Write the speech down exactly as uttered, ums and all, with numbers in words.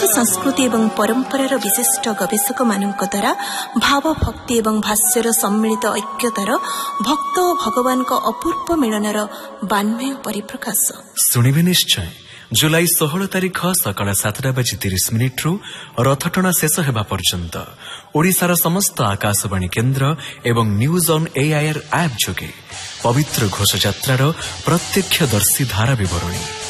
संस्कृति एवं परंपरार विशिष्ट गवेषक मानक द्वारा भाव भक्ति एवं भाष्यर सम्मिलित ऐक्यतार भक्त और भगवान का अपूर्व मिलनर बान्मय परिप्रकाश शुणिबे निश्चय। जुलाई षोहल तारिख सकाळ सातटा बाजी तीस मिनिट रु रथटଣା शेष हेबा पर्यंत ओडिशार समस्त आकाशवाणी केन्द्र एवं न्यूज ऑन एआईआर ऐप जोगे पवित्र घोष यात्रार प्रत्यक्षदर्शी धारा विवरणी